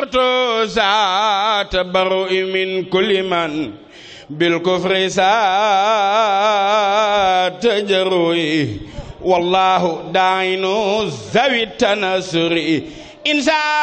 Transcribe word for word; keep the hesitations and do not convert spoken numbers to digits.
صرت ذات برء من كل من بالكفر سات جروي والله داعين ذوي التنصر إن